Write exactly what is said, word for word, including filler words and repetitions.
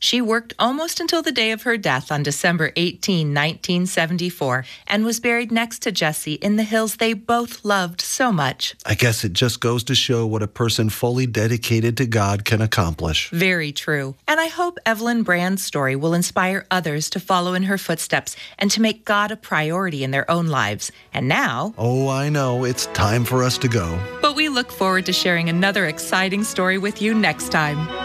She worked almost until the day of her death on December eighteenth, nineteen seventy-four, and was buried next to Jesse in the hills they both loved so much. I guess it just goes to show what a person fully dedicated to God can accomplish. Very true. And I hope Evelyn Brand's story will inspire others to follow in her footsteps and to make God a priority in their own lives. And now... Oh, I know. It's time for us to go. But we look forward to sharing another exciting story with you next time.